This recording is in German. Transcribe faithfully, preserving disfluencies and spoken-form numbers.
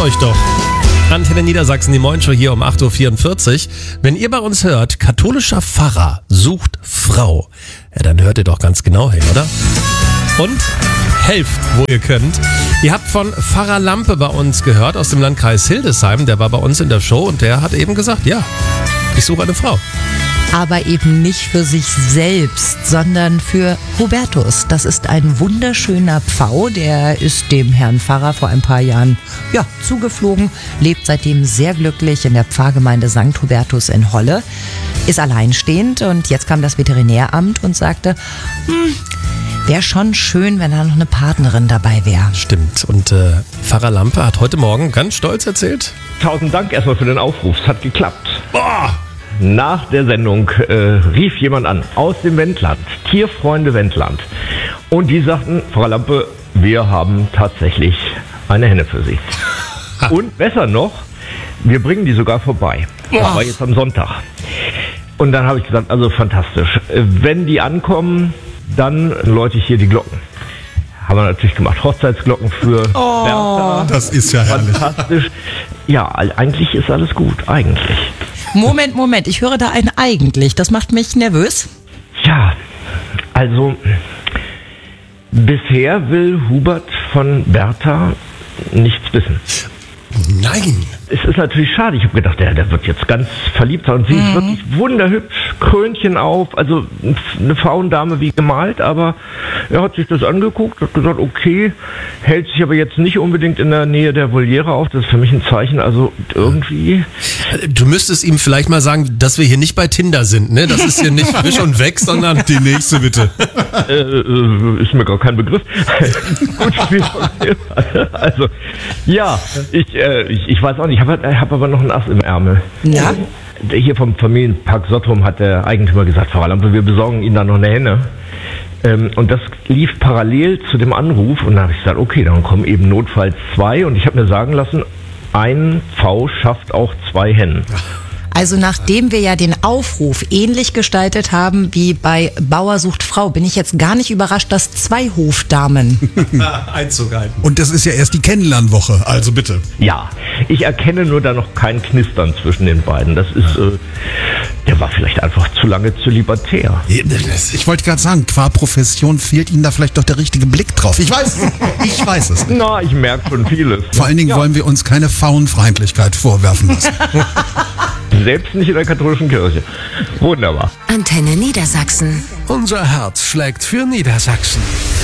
euch doch. Antenne Niedersachsen, die Morgenshow hier um acht Uhr vierundvierzig. Wenn ihr bei uns hört, katholischer Pfarrer sucht Frau, ja, dann hört ihr doch ganz genau hin, oder? Und helft, wo ihr könnt. Ihr habt von Pfarrer Lampe bei uns gehört, aus dem Landkreis Hildesheim. Der war bei uns in der Show und der hat eben gesagt, ja, ich suche eine Frau. Aber eben nicht für sich selbst, sondern für Hubertus. Das ist ein wunderschöner Pfau, der ist dem Herrn Pfarrer vor ein paar Jahren ja, zugeflogen, lebt seitdem sehr glücklich in der Pfarrgemeinde Sankt Hubertus in Holle, ist alleinstehend und jetzt kam das Veterinäramt und sagte, hm, wäre schon schön, wenn da noch eine Partnerin dabei wäre. Stimmt. Und äh, Pfarrer Lampe hat heute Morgen ganz stolz erzählt. Tausend Dank erstmal für den Aufruf. Es hat geklappt. Boah! Nach der Sendung äh, rief jemand an aus dem Wendland, Tierfreunde Wendland. Und die sagten, Frau Lampe, wir haben tatsächlich eine Henne für Sie. Und besser noch, wir bringen die sogar vorbei. Das war jetzt am Sonntag. Und dann habe ich gesagt, also fantastisch. Wenn die ankommen, dann läute ich hier die Glocken. Haben wir natürlich gemacht. Hochzeitsglocken für Oh, Bertha. das ist ja herrlich. Fantastisch. Ja, eigentlich ist alles gut. Eigentlich. Moment, Moment, ich höre da ein eigentlich. Das macht mich nervös. Ja, also bisher will Hubert von Bertha nichts wissen. Nein! Es ist natürlich schade. Ich habe gedacht, der, der wird jetzt ganz verliebt sein. Und sie ist wirklich wunderhübsch, Krönchen auf, also eine Frauendame wie gemalt, aber er hat sich das angeguckt, hat gesagt, okay, hält sich aber jetzt nicht unbedingt in der Nähe der Voliere auf. Das ist für mich ein Zeichen, also irgendwie... Du müsstest ihm vielleicht mal sagen, dass wir hier nicht bei Tinder sind, ne? Das ist hier nicht frisch und weg, sondern Die nächste bitte. Äh, äh, ist mir gar kein Begriff. Gut, wie auch immer. Also, ja, ich, äh, ich, ich weiß auch nicht, ich habe hab aber noch einen Ass im Ärmel. Ja. Hier vom Familienpark Sottrum hat der Eigentümer gesagt, Frau Lampe, wir besorgen Ihnen da noch eine Henne. Ähm, und das lief parallel zu dem Anruf und da habe ich gesagt, okay, dann kommen eben notfalls zwei und ich habe mir sagen lassen, ein V schafft auch zwei Hennen. Also nachdem wir ja den Aufruf ähnlich gestaltet haben wie bei Bauer sucht Frau, bin ich jetzt gar nicht überrascht, dass zwei Hofdamen... Einzug halten. Und das ist ja erst die Kennenlernwoche, also bitte. Ja, ich erkenne nur da noch kein Knistern zwischen den beiden. Das ist, äh, der war vielleicht einfach zu lange zölibatär. Ich wollte gerade sagen, qua Profession fehlt Ihnen da vielleicht doch der richtige Blick drauf. Ich weiß es. Ich weiß es. Na, ich merke schon vieles. Vor allen Dingen Ja. wollen wir uns keine Frauenfeindlichkeit vorwerfen lassen. Selbst nicht in der katholischen Kirche. Wunderbar. Antenne Niedersachsen. Unser Herz schlägt für Niedersachsen.